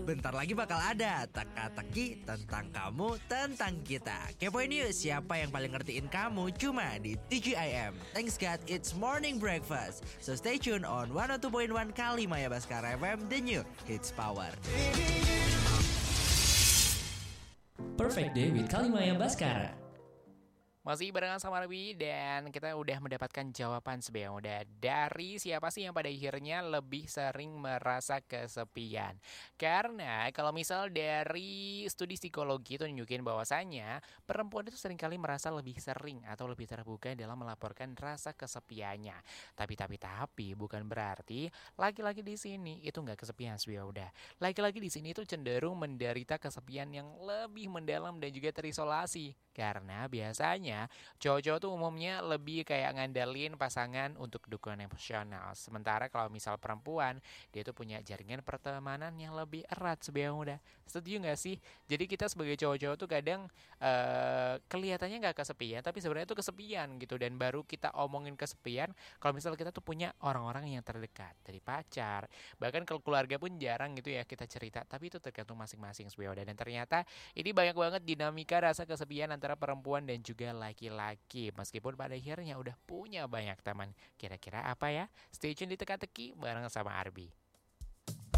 bentar lagi bakal ada teka-teki tentang kamu, tentang kita. Kepoin yuk siapa yang paling ngertiin kamu cuma di TGIM. Thanks God, it's morning breakfast. So stay tuned on 102.1 Kalimaya Baskara FM, the new hits power. Perfect Day with Kalimaya Baskara. Masih barengan sama Arbi dan kita udah mendapatkan jawaban sebenarnya udah dari siapa sih yang pada akhirnya lebih sering merasa kesepian. Karena kalau misal dari studi psikologi itu nunjukin bahwasannya perempuan itu seringkali merasa lebih sering atau lebih terbuka dalam melaporkan rasa kesepiannya. Tapi bukan berarti laki-laki di sini itu nggak kesepian sih udah. Laki-laki di sini itu cenderung menderita kesepian yang lebih mendalam dan juga terisolasi. Karena biasanya cowok-cowok tuh umumnya lebih kayak ngandelin pasangan untuk dukungan emosional. Sementara kalau misal perempuan, dia tuh punya jaringan pertemanan yang lebih erat sebenarnya udah. Setuju gak sih? Jadi kita sebagai cowok-cowok tuh kadang kelihatannya gak kesepian, tapi sebenarnya tuh kesepian gitu. Dan baru kita omongin kesepian kalau misal kita tuh punya orang-orang yang terdekat. Dari pacar, bahkan kalau keluarga pun jarang gitu ya kita cerita. Tapi itu tergantung masing-masing sebenarnya. Dan ternyata ini banyak banget dinamika rasa kesepian antara perempuan dan juga laki-laki. Meskipun pada akhirnya udah punya banyak teman. Kira-kira apa ya? Stay tune di Teka-Teki bareng sama Arbi.